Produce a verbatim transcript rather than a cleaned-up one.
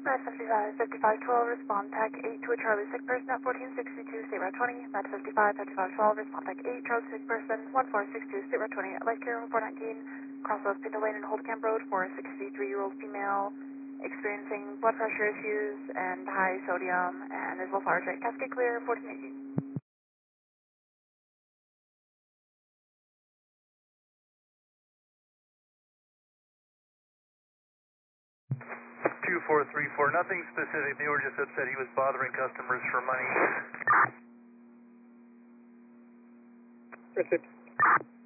Med fifty-five, fifty-five twelve, respond tech eight to a Charlie sick person at fourteen sixty-two, state route twenty. Med fifty-five, fifty-five twelve, respond tech eight, Charlie sick person, one four six two, state route twenty, at Light Care, four nineteen, Crossroads, Pinto Lane and Holdcamp Road for a sixty-three-year-old female experiencing blood pressure issues and high sodium and is lethargic. Cascade clear, fourteen eighteen. two four three four, nothing specific. They were just upset he was bothering customers for money. Perfect.